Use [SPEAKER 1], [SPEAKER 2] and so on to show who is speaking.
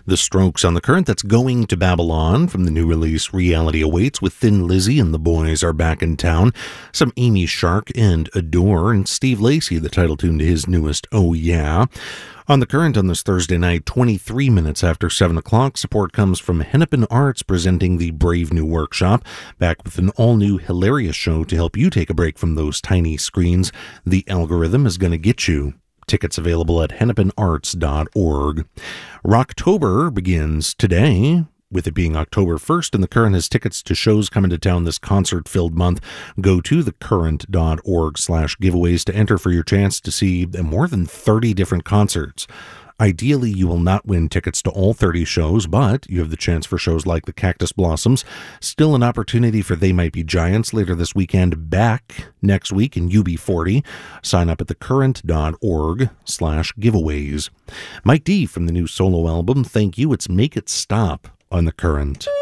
[SPEAKER 1] The Strokes on the Current, that's Going to Babylon from the new release Reality Awaits with Thin Lizzy and The Boys Are Back in Town. Some Amy Shark and Adore, and Steve Lacy, the title tune to his newest Oh Yeah. On the Current on this Thursday night, 23 minutes after 7 o'clock, support comes from Hennepin Arts presenting the Brave New Workshop, back with an all-new hilarious show to help you take a break from those tiny screens. The Algorithm is Gonna Get You. Tickets available at hennepinarts.org. Rocktober begins today, with it being October 1st, and the Current has tickets to shows coming to town this concert-filled month. Go to thecurrent.org/giveaways to enter for your chance to see more than 30 different concerts. Ideally, you will not win tickets to all 30 shows, but you have the chance for shows like the Cactus Blossoms. Still an opportunity for They Might Be Giants later this weekend, back next week in UB40. Sign up at thecurrent.org/giveaways. Mike D from the new solo album, Thank You. It's Make It Stop on the Current.